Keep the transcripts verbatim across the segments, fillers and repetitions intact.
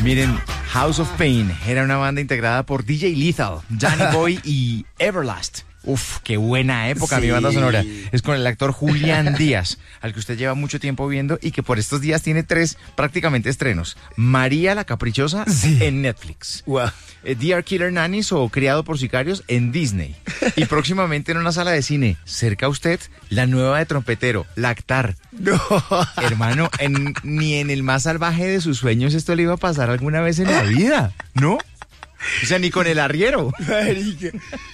Miren, House of Pain era una banda integrada por D J Lethal, Danny Boy y Everlast. Uf, qué buena época, sí. Mi banda sonora. Es con el actor Julián Díaz, al que usted lleva mucho tiempo viendo y que por estos días tiene tres prácticamente estrenos. María la Caprichosa, sí, en Netflix. Wow. Eh, Dear Killer Nannies o Criado por Sicarios en Disney. Y próximamente en una sala de cine, cerca a usted, la nueva de Trompetero, Lactar. No. Hermano, en, ni en el más salvaje de sus sueños esto le iba a pasar alguna vez en la vida, ¿no? O sea, ni con el arriero. Marica,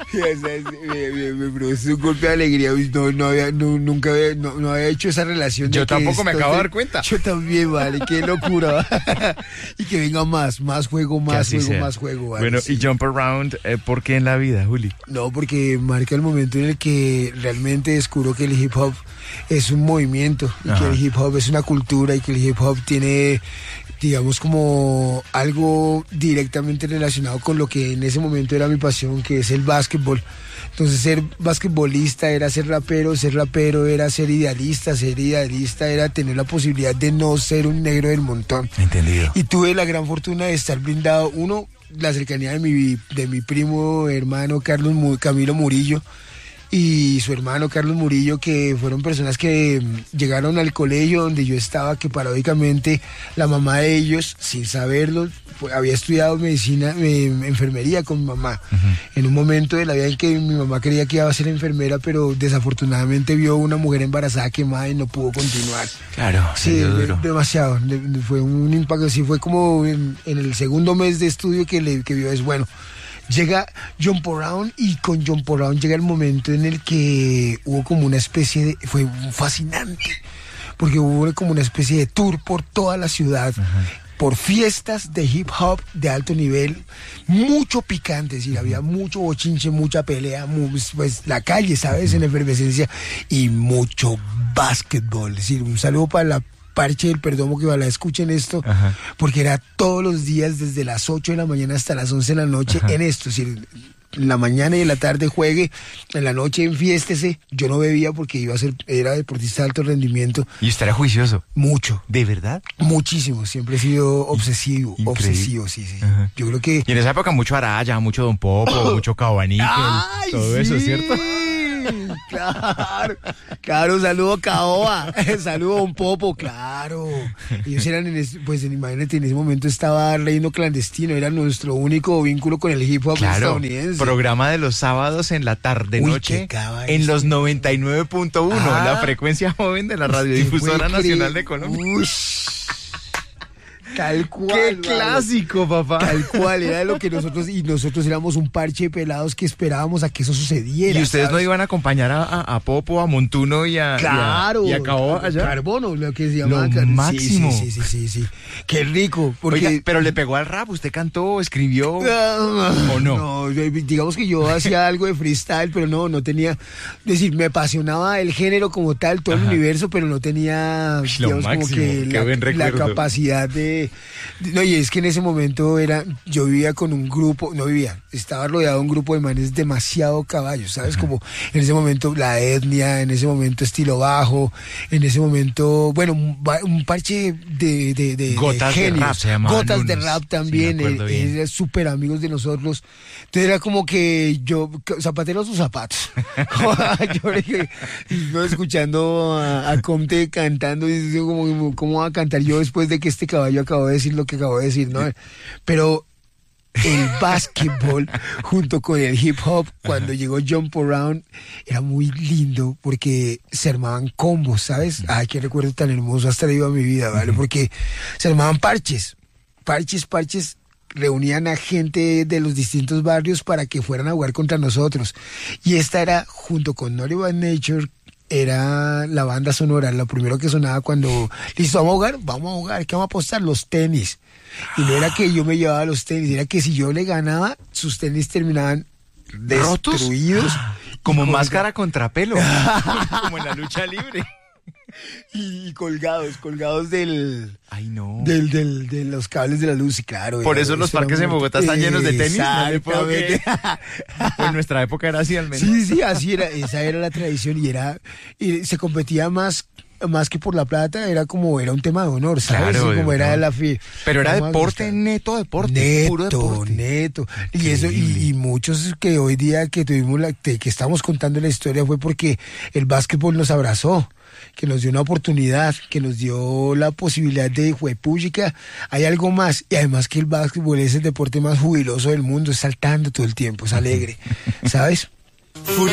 me, me, me produce un golpe de alegría. No, no había, no, nunca había, no, no había hecho esa relación. Yo de tampoco que me esto, acabo de dar cuenta. Yo también, vale, qué locura. Y que venga más, más juego, más juego, sea. más juego. Vale, bueno, sí. Y Jump Around, eh, ¿por qué en la vida, Juli? No, porque marca el momento en el que realmente descubro que el hip hop es un movimiento, y Ajá. que el hip hop es una cultura, y que el hip hop tiene, digamos, como algo directamente relacionado con lo que en ese momento era mi pasión, que es el básquetbol. Entonces ser basquetbolista era ser rapero, ser rapero era ser idealista, ser idealista era tener la posibilidad de no ser un negro del montón. Entendido. Y tuve la gran fortuna de estar blindado, uno, la cercanía de mi, de mi primo hermano Carlos Camilo Murillo, y su hermano Carlos Murillo, que fueron personas que llegaron al colegio donde yo estaba, que paradójicamente la mamá de ellos, sin saberlo, fue, había estudiado medicina, eh, enfermería con mi mamá. Uh-huh. En un momento de la vida en que mi mamá creía que iba a ser enfermera, pero desafortunadamente vio una mujer embarazada quemada y no pudo continuar. Claro, sí, de, demasiado. De, de, fue un impacto, sí, fue como en, en el segundo mes de estudio que, le, que vio eso. Bueno, llega Jump Around, y con Jump Around llega el momento en el que hubo como una especie de... Fue fascinante, porque hubo como una especie de tour por toda la ciudad, uh-huh. por fiestas de hip hop de alto nivel, mucho picante, es decir, uh-huh. había mucho bochinche, mucha pelea, muy, pues la calle, ¿sabes? Uh-huh. En efervescencia, y mucho básquetbol. Es decir, un saludo para la Parche del Perdomo, que ojalá escuchen esto, Ajá. porque era todos los días desde las ocho de la mañana hasta las once de la noche Ajá. en esto, es decir, en la mañana y en la tarde juegue, en la noche enfiéstese. Yo no bebía porque iba a ser, era deportista de alto rendimiento. ¿Y usted era juicioso? Mucho. ¿De verdad? Muchísimo, siempre he sido obsesivo, Increíble. obsesivo, sí, sí. Ajá. Yo creo que... Y en esa época mucho Araya, mucho Don Popo, mucho Cabaníquel, todo sí. eso, ¿cierto? Claro, claro, saludo Caoba, saludo a un Popo, claro. Ellos eran, en ese, pues imagínate, en ese momento estaba Reino Clandestino, era nuestro único vínculo con el hip hop claro, estadounidense. Programa de los sábados en la tarde noche en los noventa y nueve punto uno, ah, la frecuencia joven de la Radiodifusora Nacional de Colombia. Ush. Tal cual. ¡Qué clásico, vale. papá! Tal cual, era lo que nosotros, y nosotros éramos un parche de pelados que esperábamos a que eso sucediera. ¿Y ustedes ¿sabes? no iban a acompañar a, a, a Popo, a Montuno y a... Claro. Y a, y a Cabo allá? Carbono, lo que se llama. Lo máximo. Sí, sí, sí, sí, sí. Qué rico. Porque... Oiga, pero le pegó al rap, ¿usted cantó, escribió o no? No, digamos que yo hacía algo de freestyle, pero no, no tenía... Es decir, me apasionaba el género como tal, todo Ajá. el universo, pero no tenía, digamos, como que la, la capacidad de... No, y es que en ese momento era, yo vivía con un grupo, no vivía, estaba rodeado de un grupo de manes demasiado caballos, ¿sabes? Ajá. Como en ese momento la etnia, en ese momento estilo bajo, en ese momento, bueno, un, un parche de, de, de, Gotas de genios. de rap se llamaban Gotas unos. de rap también, Sí, eh, eran súper amigos de nosotros. Entonces era como que yo, zapatero a sus zapatos. yo iba escuchando a, a Comte cantando, y digo, como, ¿cómo va a cantar yo después de que este caballo acabó de decir lo que acabo de decir, ¿no? Pero el básquetbol junto con el hip hop, cuando Ajá. llegó Jump Around, era muy lindo porque se armaban combos, ¿sabes? Ay, qué recuerdo tan hermoso hasta traído a mi vida, ¿vale? Uh-huh. Porque se armaban parches, parches, parches, reunían a gente de los distintos barrios para que fueran a jugar contra nosotros. Y esta era, junto con Naughty by Nature, era la banda sonora, lo primero que sonaba cuando, listo, vamos a jugar, vamos a jugar, ¿qué vamos a apostar? Los tenis. Y no era que yo me llevaba los tenis, era que si yo le ganaba, sus tenis terminaban destruidos. Como máscara contra pelo, como en la lucha libre. Y colgados, colgados del... Ay, no. Del, del, de los cables de la luz, y claro. Por eso los parques en Bogotá están llenos de tenis. Exactamente. No, en nuestra época era así al menos. Sí, sí, así era. Esa era la tradición y era... Y se competía más más que por la plata, era como, era un tema de honor, ¿sabes? Claro, Sí, como de era honor. la fi- Pero era vamos a deporte, gustar. neto deporte, Neto, puro deporte. neto. Y eso, y, y muchos que hoy día que tuvimos la, que, que estamos contando la historia fue porque el básquetbol nos abrazó, que nos dio una oportunidad, que nos dio la posibilidad de juepúchica, hay algo más, y además que el básquetbol es el deporte más jubiloso del mundo, es saltando todo el tiempo, es alegre, ¿sabes?